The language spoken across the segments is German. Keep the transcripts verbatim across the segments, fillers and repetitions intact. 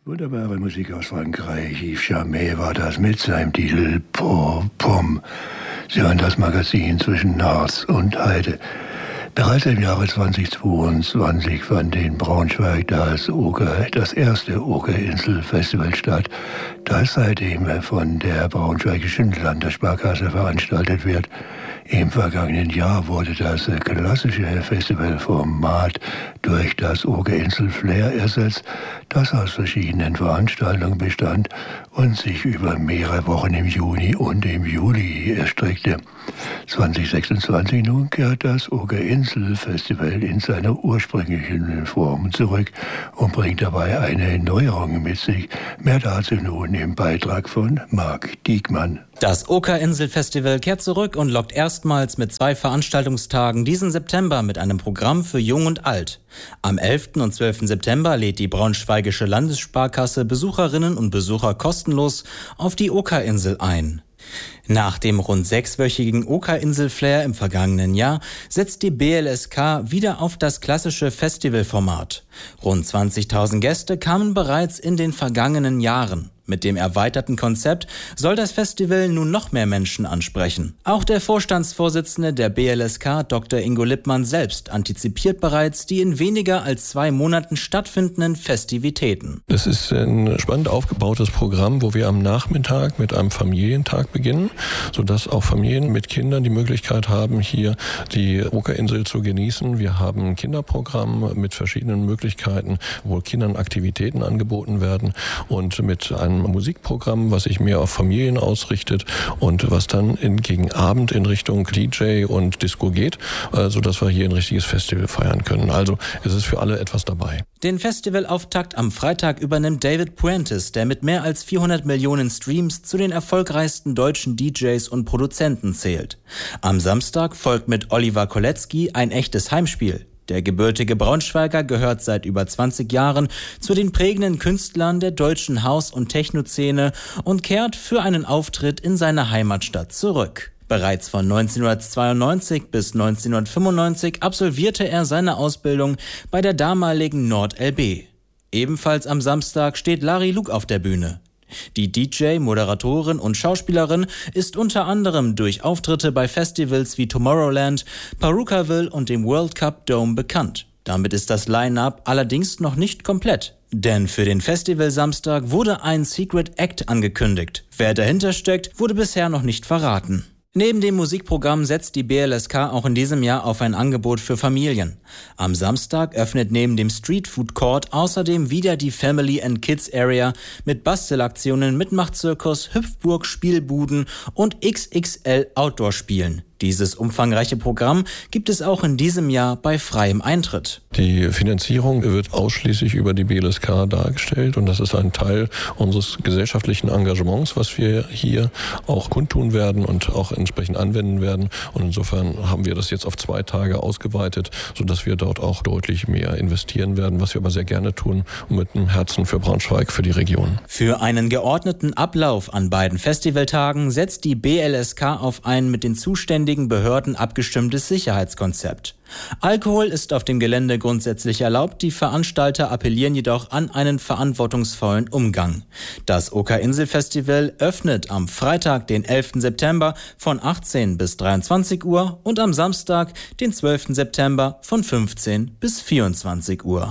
Wunderbare Musik aus Frankreich. Yves Charmet war das mit seinem Titel Pom Pom. Sie hören das Magazin zwischen Harz und Heide. Bereits im Jahre zweitausendzweiundzwanzig fand in Braunschweig das Oker, das erste Okerinselfestival statt, das seitdem von der Braunschweigischen Landessparkasse veranstaltet wird. Im vergangenen Jahr wurde das klassische Festivalformat durch das Okerinsel Flair ersetzt, das aus verschiedenen Veranstaltungen bestand und sich über mehrere Wochen im Juni und im Juli erstreckte. zwanzig sechsundzwanzig nun kehrt das Okerinselfestival in seiner ursprünglichen Form zurück und bringt dabei eine Neuerung mit sich. Mehr dazu nun im Beitrag von Marc Diekmann. Das Okerinselfestival kehrt zurück und lockt erstmals mit zwei Veranstaltungstagen diesen September mit einem Programm für Jung und Alt. Am elften und zwölften September lädt die Braunschweigische Landessparkasse Besucherinnen und Besucher kostenlos auf die Okerinsel ein. Nach dem rund sechswöchigen Okerinsel-Flair im vergangenen Jahr setzt die B L S K wieder auf das klassische Festivalformat. Rund zwanzigtausend Gäste kamen bereits in den vergangenen Jahren. Mit dem erweiterten Konzept soll das Festival nun noch mehr Menschen ansprechen. Auch der Vorstandsvorsitzende der B L S K, Doktor Ingo Lippmann selbst, antizipiert bereits die in weniger als zwei Monaten stattfindenden Festivitäten. Es ist ein spannend aufgebautes Programm, wo wir am Nachmittag mit einem Familientag beginnen, sodass auch Familien mit Kindern die Möglichkeit haben, hier die Okerinsel zu genießen. Wir haben ein Kinderprogramm mit verschiedenen Möglichkeiten, wo Kindern Aktivitäten angeboten werden und mit einem Musikprogramm, was sich mehr auf Familien ausrichtet und was dann in, gegen Abend in Richtung D J und Disco geht, äh, sodass wir hier ein richtiges Festival feiern können. Also es ist für alle etwas dabei. Den Festivalauftakt am Freitag übernimmt David Puentes, der mit mehr als vierhundert Millionen Streams zu den erfolgreichsten deutschen D Js und Produzenten zählt. Am Samstag folgt mit Oliver Kolecki ein echtes Heimspiel. Der gebürtige Braunschweiger gehört seit über zwanzig Jahren zu den prägenden Künstlern der deutschen Haus- und Techno-Szene und kehrt für einen Auftritt in seine Heimatstadt zurück. Bereits von neunzehnhundertzweiundneunzig bis neunzehnhundertfünfundneunzig absolvierte er seine Ausbildung bei der damaligen Nord L B. Ebenfalls am Samstag steht Larry Luke auf der Bühne. Die D J, Moderatorin und Schauspielerin ist unter anderem durch Auftritte bei Festivals wie Tomorrowland, Perukaville und dem World Cup Dome bekannt. Damit ist das Line-Up allerdings noch nicht komplett. Denn für den Festival-Samstag wurde ein Secret Act angekündigt. Wer dahinter steckt, wurde bisher noch nicht verraten. Neben dem Musikprogramm setzt die B L S K auch in diesem Jahr auf ein Angebot für Familien. Am Samstag öffnet neben dem Street Food Court außerdem wieder die Family and Kids Area mit Bastelaktionen, Mitmachzirkus, Hüpfburg, Spielbuden und X X L Outdoor-Spielen. Dieses umfangreiche Programm gibt es auch in diesem Jahr bei freiem Eintritt. Die Finanzierung wird ausschließlich über die B L S K dargestellt und das ist ein Teil unseres gesellschaftlichen Engagements, was wir hier auch kundtun werden und auch entsprechend anwenden werden. Und insofern haben wir das jetzt auf zwei Tage ausgeweitet, sodass wir dort auch deutlich mehr investieren werden, was wir aber sehr gerne tun und mit einem Herzen für Braunschweig, für die Region. Für einen geordneten Ablauf an beiden Festivaltagen setzt die B L S K auf ein mit den zuständigen Behörden abgestimmtes Sicherheitskonzept. Alkohol ist auf dem Gelände grundsätzlich erlaubt, die Veranstalter appellieren jedoch an einen verantwortungsvollen Umgang. Das Okerinselfestival öffnet am Freitag, den elften September von achtzehn bis dreiundzwanzig Uhr und am Samstag, den zwölften September von fünfzehn bis vierundzwanzig Uhr.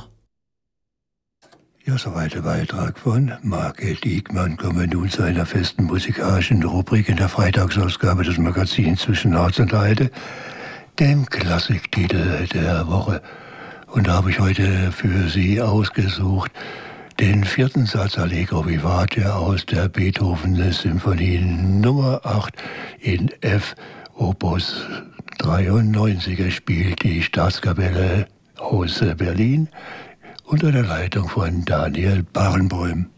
Ja, soweit der Beitrag von Marc Diekmann. Kommen wir nun zu einer festen musikalischen Rubrik in der Freitagsausgabe des Magazins zwischen Harz und Heide, dem Klassiktitel der Woche. Und da habe ich heute für Sie ausgesucht den vierten Satz Allegro Vivace aus der Beethoven-Symphonie Nummer acht in F, Opus dreiundneunzig. Er spielt die Staatskapelle aus Berlin unter der Leitung von Daniel Barenboim.